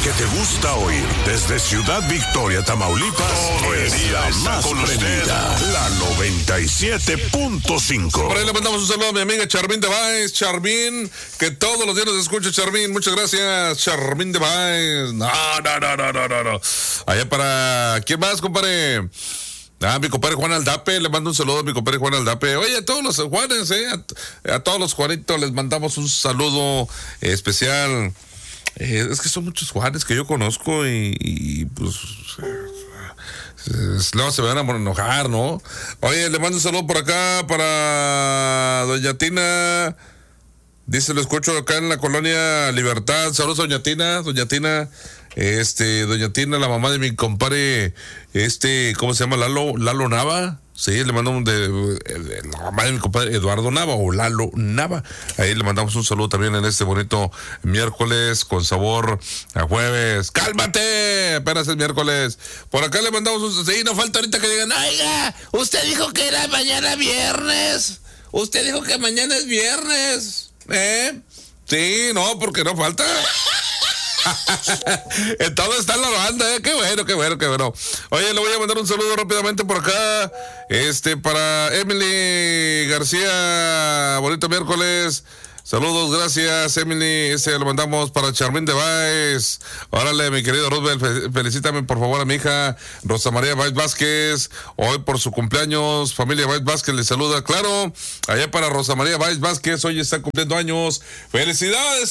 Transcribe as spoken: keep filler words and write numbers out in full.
que te gusta oír desde Ciudad Victoria, Tamaulipas, todo el día más con prendida, la noventa y siete punto cinco. Por ahí le mandamos un saludo a mi amiga Charmín de Baez, Charmín, que todos los días nos escucha. Charmín, muchas gracias, Charmín de Baez. No, no, no, no, no, no, no. Allá para, ¿quién más, compadre? Ah, mi compadre Juan Aldape, le mando un saludo a mi compadre Juan Aldape. Oye, a todos los Juanes, eh, a, a todos los Juanitos les mandamos un saludo eh, especial. Eh, es que son muchos Juanes que yo conozco y, y pues luego se me van a enojar, ¿no? Oye, le mando un saludo por acá para doña Tina. Dice, lo escucho acá en la colonia Libertad. Saludos a doña Tina, doña Tina. Este, doña Tina, la mamá de mi compadre, este, ¿cómo se llama? Lalo, Lalo Nava. Sí, le mandamos de, de la mamá de mi compadre Eduardo Nava o Lalo Nava. Ahí le mandamos un saludo también en este bonito miércoles con sabor a jueves. ¡Cálmate! Apenas es miércoles. Por acá le mandamos un... Sí, no falta ahorita que digan, oiga, usted dijo que era mañana viernes. Usted dijo que mañana es viernes. ¿Eh? Sí, no, porque no falta. En todo está la banda, ¿eh? Qué bueno, qué bueno, qué bueno. Oye, le voy a mandar un saludo rápidamente por acá. Este, para Emily García. Bonito miércoles. Saludos, gracias, Emily. Este lo mandamos para Charmín de Baez. Órale, mi querido Roosevelt, felicítame por favor a mi hija Rosa María Baez Vázquez. Hoy por su cumpleaños, familia Baez Vázquez le saluda. Claro, allá para Rosa María Baez Vázquez, hoy está cumpliendo años. ¡Felicidades!